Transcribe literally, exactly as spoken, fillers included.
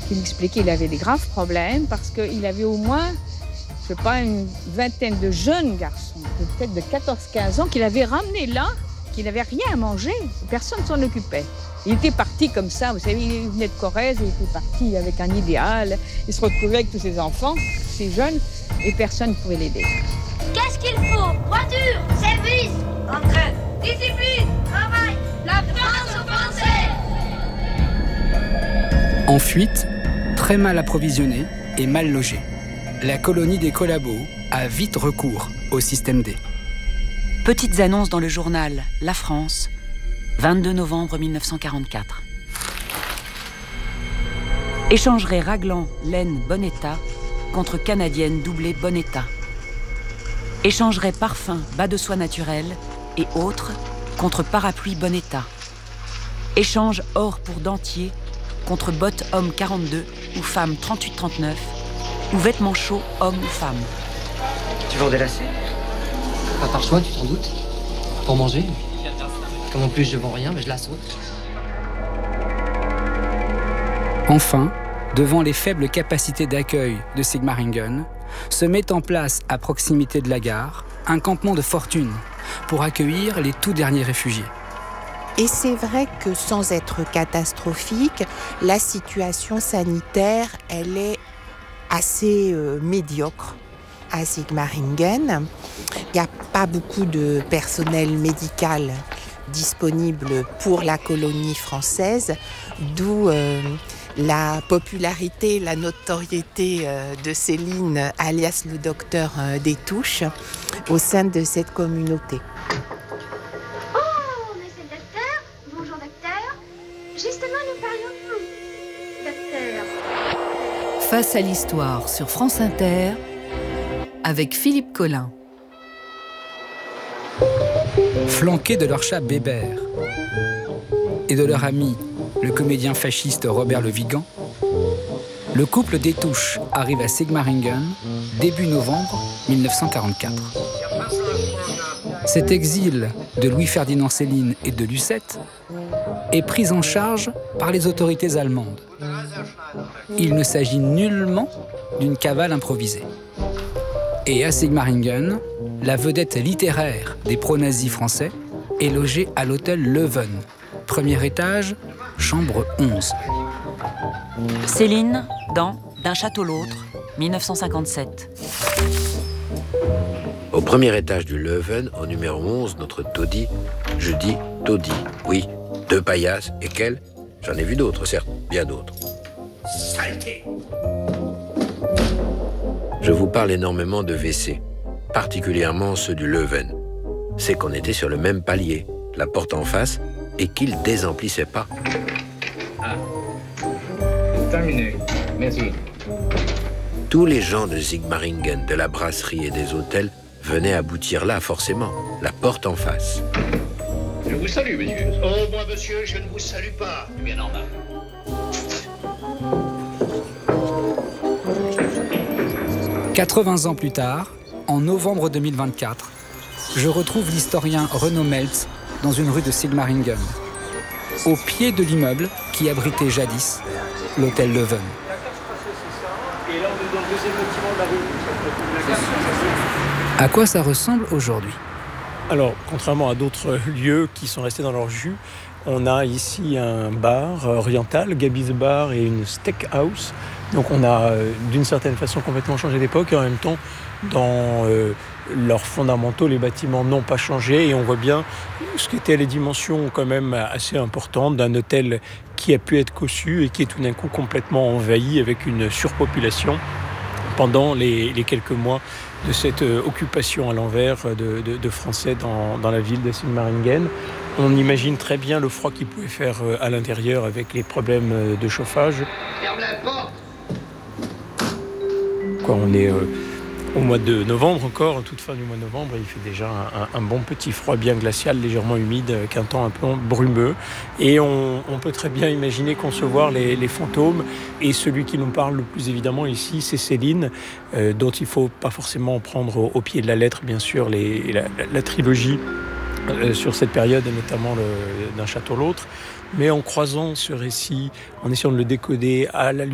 Il expliquait qu'il avait des graves problèmes parce qu'il avait au moins, je sais pas, une vingtaine de jeunes garçons, peut-être de quatorze quinze ans, qu'il avait ramenés là, qu'il n'avait rien à manger. Personne ne s'en occupait. Il était parti comme ça, vous savez, il venait de Corrèze, il était parti avec un idéal. Il se retrouvait avec tous ses enfants, ces jeunes, et personne ne pouvait l'aider. Qu'est-ce qu'il faut? Voiture, service, entraide, discipline, travail, la France aux Français. En fuite, très mal approvisionnée et mal logée, la colonie des collabos a vite recours au système D. Petites annonces dans le journal La France, vingt-deux novembre mille neuf cent quarante-quatre. Échangerait raglan laine bon état contre canadienne doublée bon état. Échangerait parfum bas de soie naturel et autres contre parapluie bon état. Échange or pour dentier contre bottes homme quarante-deux ou femme trente-huit trente-neuf ou vêtements chauds homme ou femme. Tu vends des lacets? Pas par choix, tu t'en doutes? Pour manger? Comme en plus je vends rien, mais je la saute. Enfin, devant les faibles capacités d'accueil de Sigmaringen, se met en place à proximité de la gare un campement de fortune pour accueillir les tout derniers réfugiés. Et c'est vrai que sans être catastrophique, la situation sanitaire, elle est assez euh, médiocre à Sigmaringen. Il n'y a pas beaucoup de personnel médical disponible pour la colonie française, d'où euh, la popularité, la notoriété euh, de Céline, alias le docteur euh, des Touches, au sein de cette communauté. Oh, monsieur le docteur, bonjour docteur. Justement, nous parlions de vous, docteur. Face à l'histoire sur France Inter, avec Philippe Collin. Flanqués de leur chat Bébert et de leur ami, le comédien fasciste Robert Le Vigan, le couple des Touches arrive à Sigmaringen début novembre mille neuf cent quarante-quatre. Cet exil de Louis-Ferdinand Céline et de Lucette est pris en charge par les autorités allemandes. Il ne s'agit nullement d'une cavale improvisée. Et à Sigmaringen, la vedette littéraire des pro-nazis français est logée à l'hôtel Leuven, premier étage, chambre onze. Céline, dans D'un château l'autre, mille neuf cent cinquante-sept. Au premier étage du Leuven, au numéro onze, notre taudis, je dis taudis, oui, deux paillasses, et quelles? J'en ai vu d'autres, certes, bien d'autres. Saleté! Je vous parle énormément de W C, particulièrement ceux du Leuven. C'est qu'on était sur le même palier, la porte en face, et qu'ils désemplissaient pas. Ah, c'est terminé. Merci. Tous les gens de Sigmaringen, de la brasserie et des hôtels venaient aboutir là, forcément, la porte en face. Je vous salue, monsieur. Oh, moi, monsieur, je ne vous salue pas. C'est bien normal. quatre-vingts ans plus tard, en novembre deux mille vingt-quatre, je retrouve l'historien Renaud Meltz dans une rue de Sigmaringen, au pied de l'immeuble qui abritait jadis l'hôtel Leuven. À quoi ça ressemble aujourd'hui ? Alors, contrairement à d'autres lieux qui sont restés dans leur jus, on a ici un bar oriental, Gaby's Bar, et une steakhouse. Donc on a d'une certaine façon complètement changé d'époque et en même temps dans euh, leurs fondamentaux les bâtiments n'ont pas changé et on voit bien ce qu'étaient les dimensions quand même assez importantes d'un hôtel qui a pu être cossu et qui est tout d'un coup complètement envahi avec une surpopulation pendant les, les quelques mois de cette euh, occupation à l'envers de, de, de Français dans, dans la ville de Sigmaringen. On imagine très bien le froid qu'il pouvait faire euh, à l'intérieur avec les problèmes euh, de chauffage. Ferme la porte. Quoi, on est euh, au mois de novembre encore, toute fin du mois de novembre, il fait déjà un, un bon petit froid bien glacial, légèrement humide, avec un temps un peu brumeux. Et on, on peut très bien imaginer concevoir les, les fantômes. Et celui qui nous parle le plus évidemment ici, c'est Céline, euh, dont il ne faut pas forcément prendre au, au pied de la lettre, bien sûr, les, la, la, la trilogie euh, sur cette période, et notamment le, D'un château l'autre. Mais en croisant ce récit, en essayant de le décoder à la lumière